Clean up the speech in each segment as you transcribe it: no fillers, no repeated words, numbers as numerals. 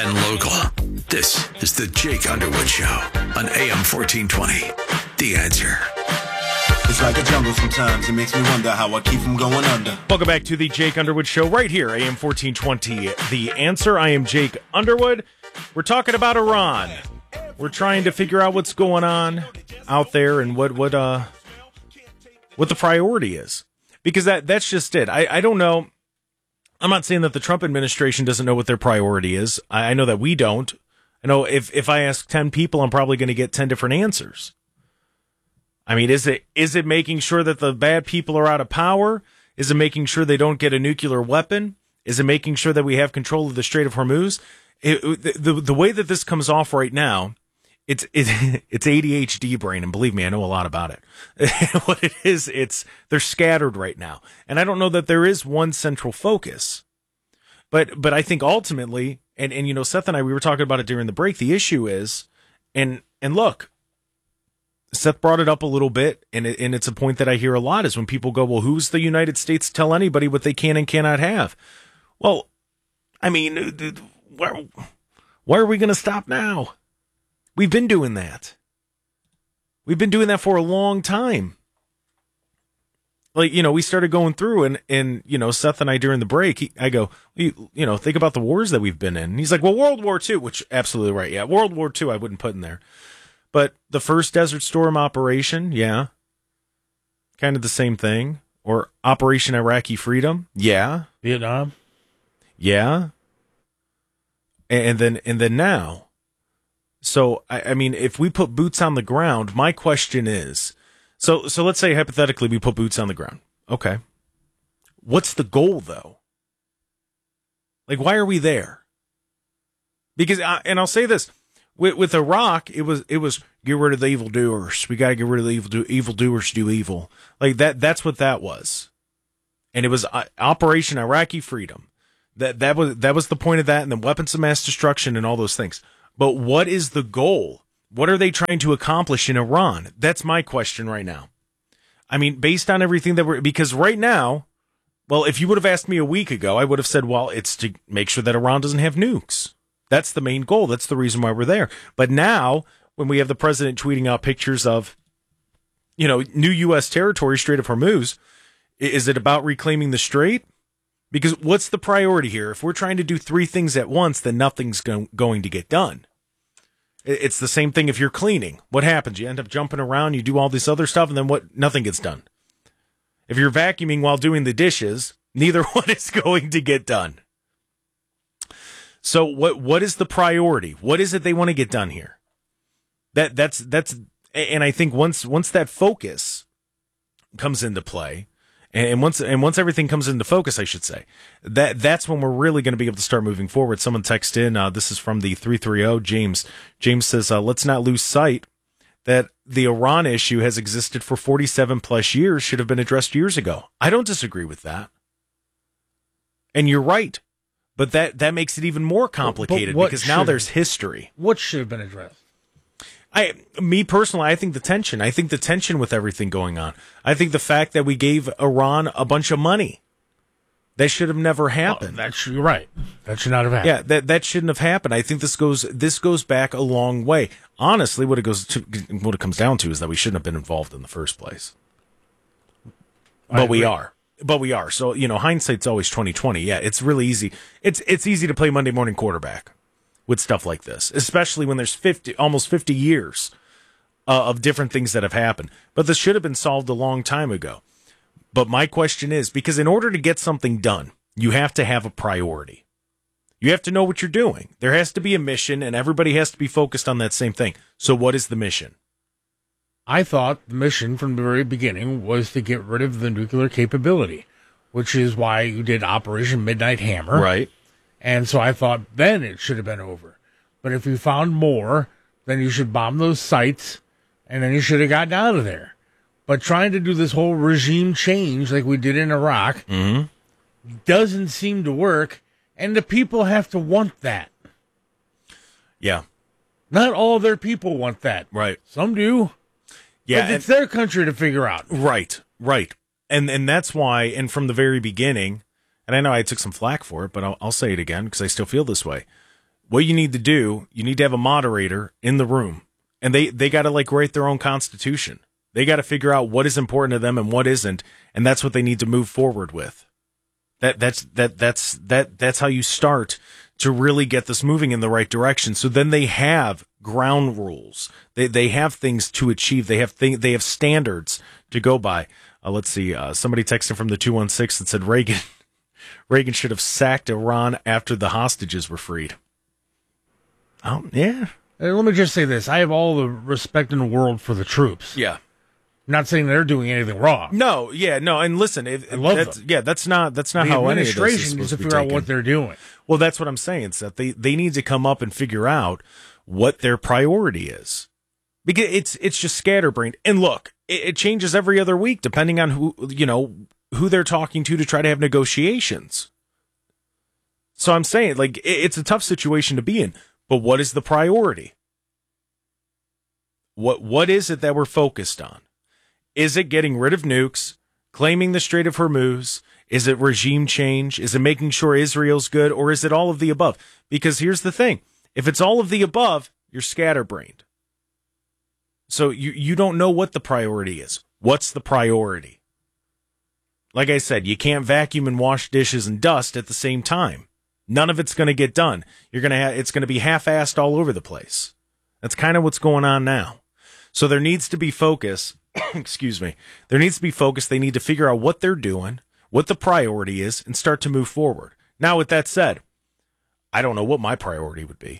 and local. This is the Jake Underwood Show on AM 1420. The Answer. It's like a jungle sometimes. It makes me wonder how I keep from going under. Welcome back to the Jake Underwood Show right here, AM 1420. The Answer. I am Jake Underwood. We're talking about Iran. We're trying to figure out what's going on out there and what the priority is. Because that's just it. I don't know. I'm not saying that the Trump administration doesn't know what their priority is. I know that we don't. I know if I ask 10 people, I'm probably going to get 10 different answers. I mean, is it making sure that the bad people are out of power? Is it making sure they don't get a nuclear weapon? Is it making sure that we have control of the Strait of Hormuz? The way that this comes off right now, it's ADHD brain, and believe me, I know a lot about it. What it is, they're scattered right now, and I don't know that there is one central focus. But I think ultimately, and you know, Seth and I, we were talking about it during the break. The issue is, and look. Seth brought it up a little bit, and it's a point that I hear a lot is when people go, well, who's the United States to tell anybody what they can and cannot have? Well, I mean, why are we going to stop now? We've been doing that. We've been doing that for a long time. Like, you know, we started going through, and you know, Seth and I during the break, I go, you know, think about the wars that we've been in. And he's like, well, World War II, which absolutely right. Yeah, World War II I wouldn't put in there. But the first Desert Storm operation, yeah, kind of the same thing. Or Operation Iraqi Freedom, yeah. Vietnam, yeah. And then now. So I mean, if we put boots on the ground, my question is, so let's say hypothetically we put boots on the ground. Okay, what's the goal though? Like, why are we there? Because, and I'll say this. With Iraq, it was get rid of the evildoers. We got to get rid of the evildoers do evil. Like that's what that was. And it was Operation Iraqi Freedom. That was the point of that, and then weapons of mass destruction and all those things. But what is the goal? What are they trying to accomplish in Iran? That's my question right now. I mean, based on everything because right now, well, if you would have asked me a week ago, I would have said, well, it's to make sure that Iran doesn't have nukes. That's the main goal. That's the reason why we're there. But now, when we have the president tweeting out pictures of, you know, new U.S. territory, Strait of Hormuz, is it about reclaiming the strait? Because what's the priority here? If we're trying to do three things at once, then nothing's going to get done. It's the same thing if you're cleaning. What happens? You end up jumping around, you do all this other stuff, and then nothing gets done. If you're vacuuming while doing the dishes, neither one is going to get done. So what is the priority? What is it they want to get done here? That's and I think once that focus comes into play, and once everything comes into focus, I should say, that's when we're really going to be able to start moving forward. Someone texted in, this is from the 330 James. James says, let's not lose sight that the Iran issue has existed for 47 plus years, should have been addressed years ago. I don't disagree with that. And you're right. But that makes it even more complicated because now there's history. What should have been addressed? Me personally, I think the tension. I think the tension with everything going on. I think the fact that we gave Iran a bunch of money. That should have never happened. You're right. That should not have happened. Yeah, that shouldn't have happened. I think this goes back a long way. Honestly, what it comes down to is that we shouldn't have been involved in the first place. But we are. So, you know, hindsight's always 20/20. Yeah, it's really easy. It's easy to play Monday morning quarterback with stuff like this, especially when there's almost 50 years of different things that have happened. But this should have been solved a long time ago. But my question is, because in order to get something done, you have to have a priority. You have to know what you're doing. There has to be a mission, and everybody has to be focused on that same thing. So what is the mission? I thought the mission from the very beginning was to get rid of the nuclear capability, which is why you did Operation Midnight Hammer. Right. And so I thought then it should have been over. But if you found more, then you should bomb those sites, and then you should have gotten out of there. But trying to do this whole regime change like we did in Iraq doesn't seem to work, and the people have to want that. Yeah. Not all their people want that. Right. Some do. Yeah, but it's their country to figure out. Right. And that's why, and from the very beginning, and I know I took some flack for it, but I'll say it again because I still feel this way. what you need to do, you need to have a moderator in the room, and they got to like write their own constitution. They got to figure out what is important to them and what isn't, and that's what they need to move forward with. That's how you start to really get this moving in the right direction. So then they have ground rules. They have things to achieve. They have standards to go by. Let's see. Somebody texted from the 216 that said Reagan should have sacked Iran after the hostages were freed. Oh yeah. Let me just say this: I have all the respect in the world for the troops. Yeah. I'm not saying they're doing anything wrong. No, yeah, no, and listen, I love them. Yeah, that's not the how any of this is administration supposed needs to be figure out taken. what they're doing. Well, that's what I'm saying, Seth. They need to come up and figure out what their priority is, because it's just scatterbrained. And look, it changes every other week depending on who they're talking to try to have negotiations. So I'm saying, like, it's a tough situation to be in. But what is the priority? What is it that we're focused on? Is it getting rid of nukes, claiming the Strait of Hormuz? Is it regime change? Is it making sure Israel's good? Or is it all of the above? Because here's the thing. If it's all of the above, you're scatterbrained. So you don't know what the priority is. What's the priority? Like I said, you can't vacuum and wash dishes and dust at the same time. None of it's going to get done. It's going to be half-assed all over the place. That's kind of what's going on now. So there needs to be focus. Excuse me. There needs to be focus. They need to figure out what they're doing, what the priority is, and start to move forward. Now, with that said, I don't know what my priority would be.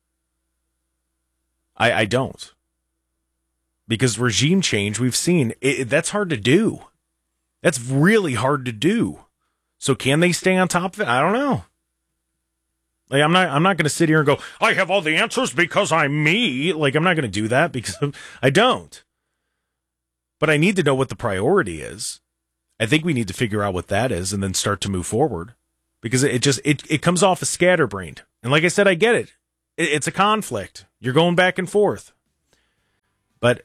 I don't. Because regime change, we've seen, that's hard to do. That's really hard to do. So can they stay on top of it? I don't know. Like, I'm not going to sit here and go, I have all the answers because I'm me. Like, I'm not going to do that because I don't. But I need to know what the priority is. I think we need to figure out what that is and then start to move forward, because it comes off as scatterbrained. And like I said, I get it. It's a conflict. You're going back and forth. But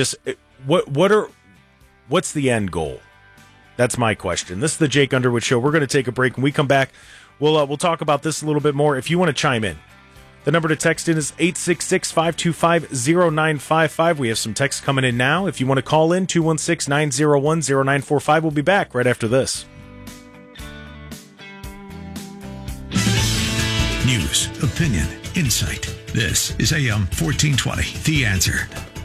what's the end goal? That's my question. This is the Jake Underwood Show. We're going to take a break. When we come back, we'll talk about this a little bit more. If you want to chime in, the number to text in is 866-525-0955. We have some texts coming in now. If you want to call in, 216-901-0945. We'll be back right after this. News, opinion, insight. This is AM 1420, The Answer.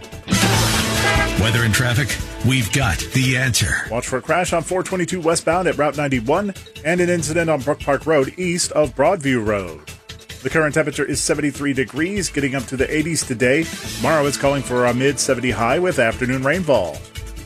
Weather and traffic, we've got the answer. Watch for a crash on 422 westbound at Route 91 and an incident on Brook Park Road east of Broadview Road. The current temperature is 73 degrees, getting up to the 80s today. Tomorrow is calling for a mid-70 high with afternoon rainfall.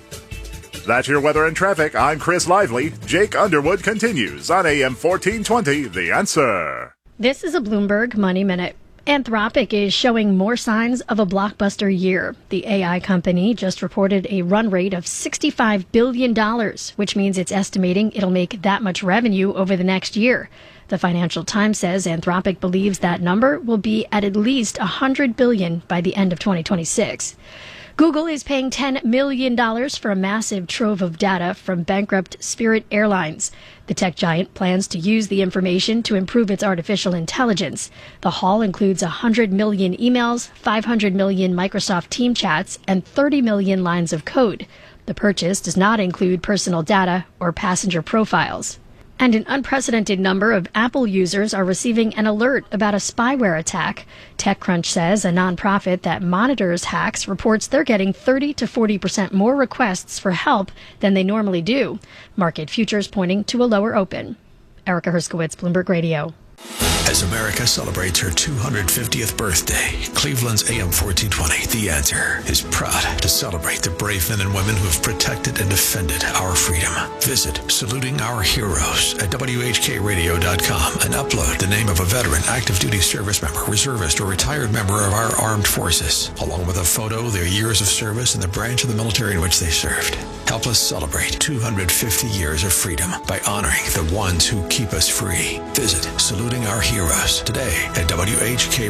That's your weather and traffic. I'm Chris Lively. Jake Underwood continues on AM 1420, The Answer. This is a Bloomberg Money Minute. Anthropic is showing more signs of a blockbuster year. The AI company just reported a run rate of $65 billion, which means it's estimating it'll make that much revenue over the next year. The Financial Times says Anthropic believes that number will be at least $100 billion by the end of 2026. Google is paying $10 million for a massive trove of data from bankrupt Spirit Airlines. The tech giant plans to use the information to improve its artificial intelligence. The haul includes 100 million emails, 500 million Microsoft Team chats, and 30 million lines of code. The purchase does not include personal data or passenger profiles. And an unprecedented number of Apple users are receiving an alert about a spyware attack. TechCrunch says a nonprofit that monitors hacks reports they're getting 30 to 40% more requests for help than they normally do. Market futures pointing to a lower open. Erica Herskowitz, Bloomberg Radio. As America celebrates her 250th birthday, Cleveland's AM 1420, The Answer, is proud to celebrate the brave men and women who have protected and defended our freedom. Visit Saluting Our Heroes at WHKRadio.com and upload the name of a veteran, active duty service member, reservist, or retired member of our armed forces, along with a photo, their years of service, and the branch of the military in which they served. Help us celebrate 250 years of freedom by honoring the ones who keep us free. Visit Saluting Our Heroes today at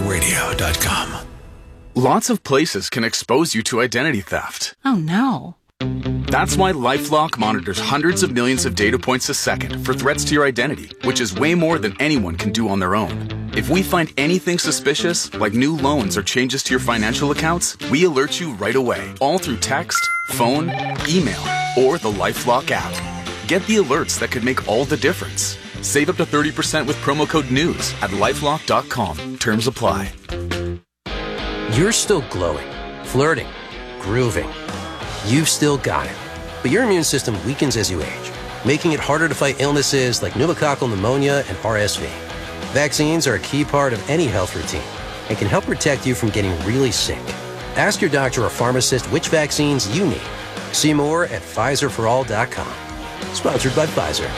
WHKRadio.com. Lots of places can expose you to identity theft. Oh, no. That's why LifeLock monitors hundreds of millions of data points a second for threats to your identity, which is way more than anyone can do on their own. If we find anything suspicious, like new loans or changes to your financial accounts, we alert you right away, all through text, phone, email, or the LifeLock app. Get the alerts that could make all the difference. Save up to 30% with promo code NEWS at LifeLock.com. Terms apply. You're still glowing, flirting, grooving. You've still got it. But your immune system weakens as you age, making it harder to fight illnesses like pneumococcal pneumonia and RSV. Vaccines are a key part of any health routine and can help protect you from getting really sick. Ask your doctor or pharmacist which vaccines you need. See more at PfizerForAll.com. Sponsored by Pfizer.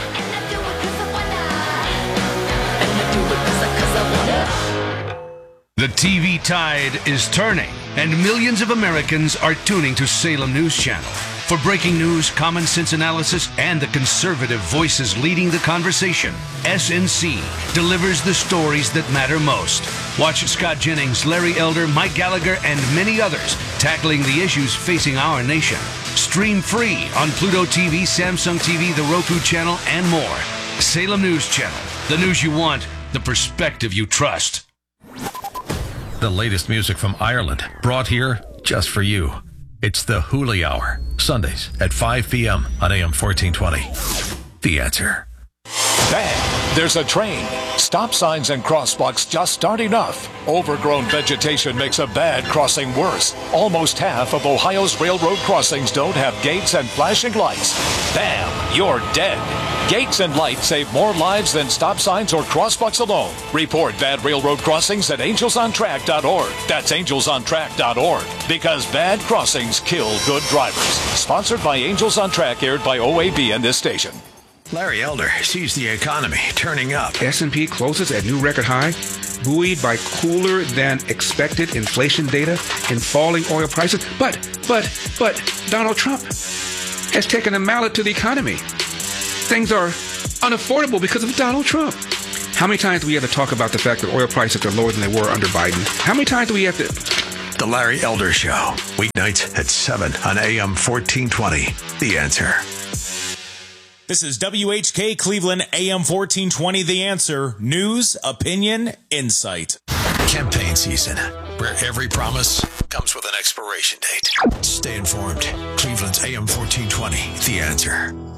The TV tide is turning, and millions of Americans are tuning to Salem News Channel. For breaking news, common sense analysis, and the conservative voices leading the conversation, SNC delivers the stories that matter most. Watch Scott Jennings, Larry Elder, Mike Gallagher, and many others tackling the issues facing our nation. Stream free on Pluto TV, Samsung TV, the Roku channel, and more. Salem News Channel. The news you want, the perspective you trust. The latest music from Ireland, brought here just for you. It's the Hooli Hour, Sundays at 5 p.m. on AM 1420. The Answer. Bang! There's a train. Stop signs and crosswalks just aren't enough. Overgrown vegetation makes a bad crossing worse. Almost half of Ohio's railroad crossings don't have gates and flashing lights. Bam! You're dead. Gates and lights save more lives than stop signs or crosswalks alone. Report bad railroad crossings at angelsontrack.org. That's angelsontrack.org. Because bad crossings kill good drivers. Sponsored by Angels on Track, aired by OAB and this station. Larry Elder sees the economy turning up. S&P closes at new record high, buoyed by cooler than expected inflation data and falling oil prices. But Donald Trump has taken a mallet to the economy. Things are unaffordable because of Donald Trump. How many times do we have to talk about the fact that oil prices are lower than they were under Biden? How many times do we have to... The Larry Elder Show, weeknights at 7 on AM 1420. The Answer. This is WHK Cleveland, AM 1420, The Answer. News, opinion, insight. Campaign season, where every promise comes with an expiration date. Stay informed. Cleveland's AM 1420, The Answer.